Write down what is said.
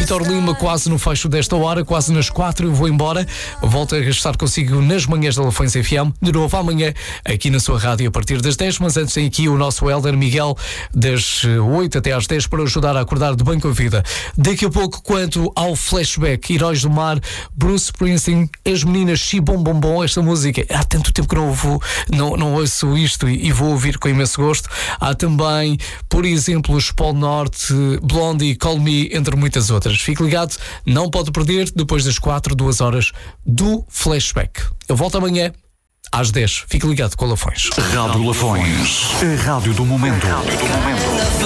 Vítor Lima, quase no fecho desta hora, quase nas 4 eu vou embora. Volto a estar consigo nas manhãs da Lafões FM, de novo amanhã, aqui na sua rádio a partir das 10, mas antes tem aqui o nosso Helder Miguel, das 8 até às 10, para ajudar a acordar de bem com a vida. Daqui a pouco, quanto ao flashback, Heróis do Mar, Bruce Springsteen, as meninas Chibom Bombom, esta música, há tanto tempo que não ouço isto e vou ouvir com imenso gosto. Há também, por exemplo, os Polo Norte, Blondie, Call Me, entre muitas outras. Fique ligado, não pode perder, depois das 4, 2 horas do flashback. Eu volto amanhã às 10. Fique ligado com a Lafões. Rádio Lafões, a rádio do momento.